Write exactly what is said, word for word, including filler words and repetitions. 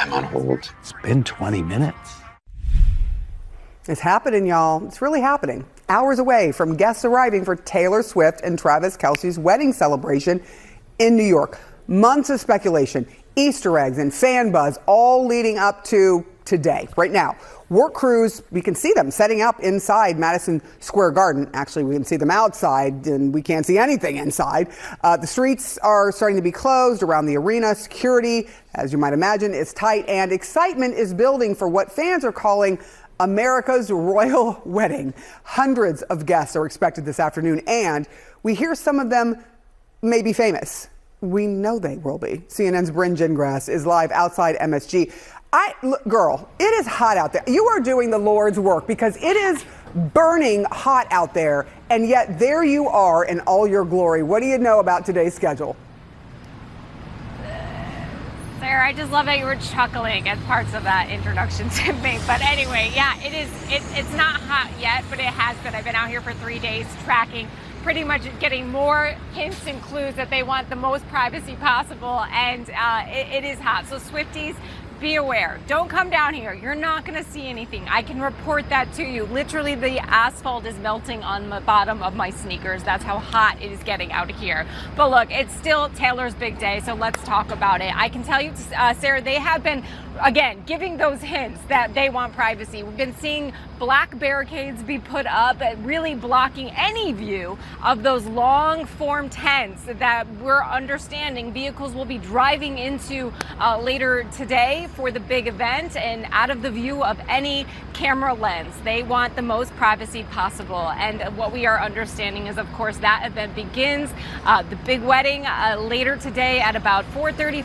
I'm on hold. It's been twenty minutes. It's happening, y'all. It's really happening. Hours away from guests arriving for Taylor Swift and Travis Kelce's wedding celebration in New York. Months of speculation, Easter eggs, and fan buzz all leading up to today. Right now, work crews, we can see them setting up inside Madison Square Garden. Actually, we can see them outside, and we can't see anything inside. Uh, the streets are starting to be closed around the arena. Security, as you might imagine, is tight, and excitement is building for what fans are calling America's royal wedding. Hundreds of guests are expected this afternoon, and we hear some of them may be famous. We know they will be. C N N's Bryn Gingras is live outside M S G. I, look, girl, it is hot out there. You are doing the Lord's work because it is burning hot out there, and yet there you are in all your glory. What do you know about today's schedule? Sarah, I just love that you were chuckling at parts of that introduction to me. But anyway, yeah, it is. It, it's not hot yet, but it has been. I've been out here for three days tracking, pretty much getting more hints and clues that they want the most privacy possible, and uh, it, it is hot. So Swifties, be aware. Don't come down here. You're not going to see anything. I can report that to you. Literally, the asphalt is melting on the bottom of my sneakers. That's how hot it is getting out here. But look, it's still Taylor's big day, so let's talk about it. I can tell you, uh, Sarah, they have been, again, giving those hints that they want privacy. We've been seeing black barricades be put up, really blocking any view of those long form tents that we're understanding vehicles will be driving into uh, later today for the big event, and out of the view of any camera lens. They want the most privacy possible, and what we are understanding is, of course, that event begins uh, the big wedding uh, later today at about four thirty.